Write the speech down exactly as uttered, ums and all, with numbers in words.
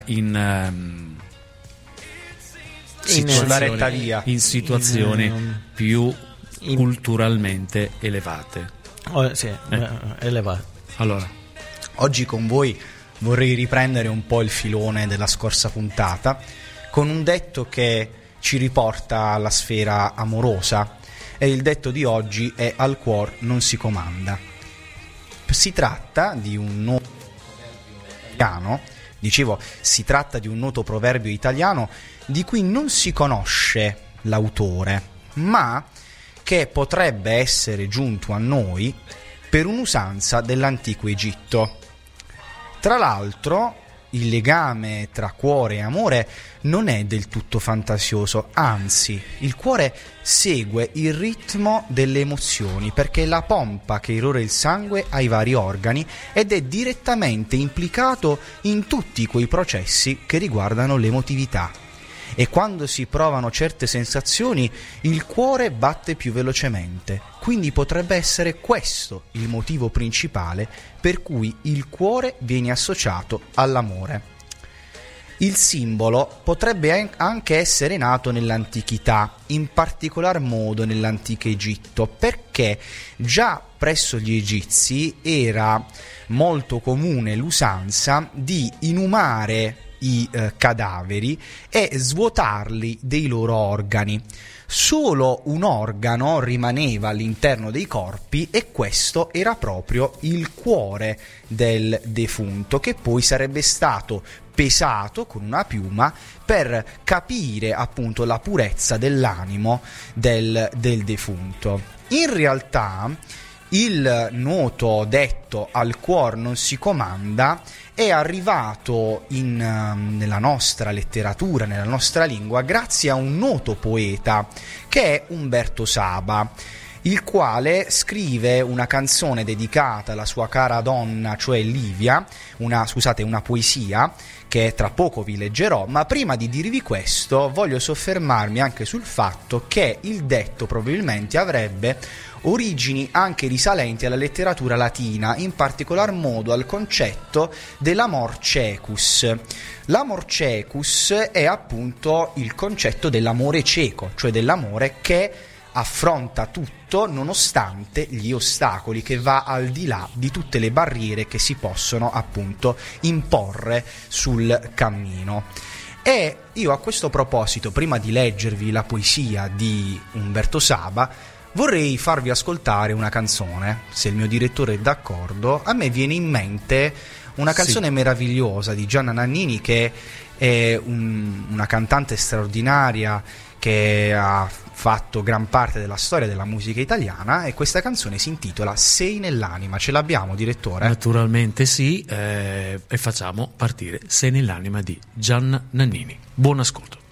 in um, in sulla retta via, in situazioni in, um, più in, culturalmente elevate. Oh, sì, eh. elevate. Allora, oggi con voi vorrei riprendere un po' il filone della scorsa puntata con un detto che ci riporta alla sfera amorosa, e il detto di oggi è: al cuor non si comanda. Si tratta di un noto proverbio italiano, dicevo, si tratta di un noto proverbio italiano di cui non si conosce l'autore, ma che potrebbe essere giunto a noi per un'usanza dell'antico Egitto. Tra l'altro, il legame tra cuore e amore non è del tutto fantasioso, anzi, il cuore segue il ritmo delle emozioni, perché è la pompa che irrora il sangue ai vari organi ed è direttamente implicato in tutti quei processi che riguardano l'emotività. E quando si provano certe sensazioni, il cuore batte più velocemente. Quindi potrebbe essere questo il motivo principale per cui il cuore viene associato all'amore. Il simbolo potrebbe anche essere nato nell'antichità, in particolar modo nell'antico Egitto, perché già presso gli egizi era molto comune l'usanza di inumare i eh, cadaveri e svuotarli dei loro organi. Solo un organo rimaneva all'interno dei corpi, e questo era proprio il cuore del defunto, che poi sarebbe stato pesato con una piuma per capire appunto la purezza dell'animo del, del defunto. In realtà il noto detto "al cuor non si comanda" è arrivato in, nella nostra letteratura, nella nostra lingua, grazie a un noto poeta che è Umberto Saba, il quale scrive una canzone dedicata alla sua cara donna, cioè Livia, una, scusate, una poesia che tra poco vi leggerò, ma prima di dirvi questo voglio soffermarmi anche sul fatto che il detto probabilmente avrebbe origini anche risalenti alla letteratura latina, in particolar modo al concetto dell'amor cecus. L'amor cecus è appunto il concetto dell'amore cieco, cioè dell'amore che affronta tutto nonostante gli ostacoli, che va al di là di tutte le barriere che si possono appunto imporre sul cammino. E io a questo proposito, prima di leggervi la poesia di Umberto Saba, vorrei farvi ascoltare una canzone, se il mio direttore è d'accordo. A me viene in mente una canzone sì. meravigliosa di Gianna Nannini, che è un, una cantante straordinaria che ha fatto gran parte della storia della musica italiana, e questa canzone si intitola Sei nell'anima. Ce l'abbiamo, direttore? Naturalmente sì, eh, e facciamo partire Sei nell'anima di Gianna Nannini. Buon ascolto.